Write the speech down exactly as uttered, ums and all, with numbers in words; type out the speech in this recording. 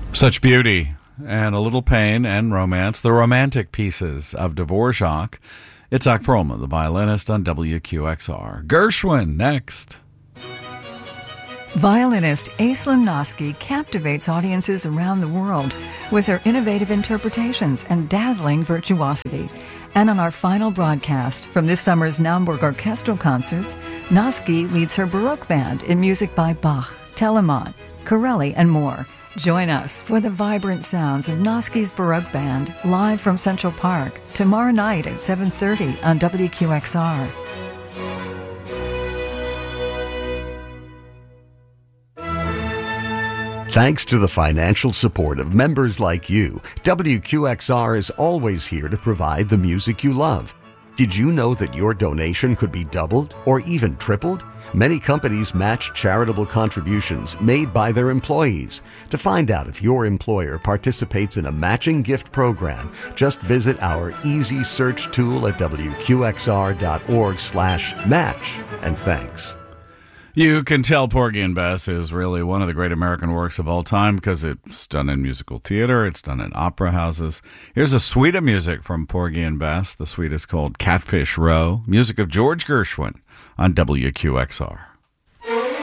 Such beauty and a little pain and romance, the romantic pieces of Dvorak. Itzhak Perlman, the violinist on W Q X R. Gershwin, next. Violinist Aislinn Noski captivates audiences around the world with her innovative interpretations and dazzling virtuosity. And on our final broadcast from this summer's Naumburg Orchestral Concerts, Noski leads her Baroque band in music by Bach, Telemann, Corelli, and more. Join us for the vibrant sounds of Noski's Baroque Band live from Central Park tomorrow night at seven thirty on W Q X R. Thanks to the financial support of members like you, W Q X R is always here to provide the music you love. Did you know that your donation could be doubled or even tripled? Many companies match charitable contributions made by their employees. To find out if your employer participates in a matching gift program, just visit our easy search tool at W Q X R dot org slash match. And thanks. You can tell Porgy and Bess is really one of the great American works of all time because it's done in musical theater, it's done in opera houses. Here's a suite of music from Porgy and Bess. The suite is called Catfish Row, music of George Gershwin on W Q X R.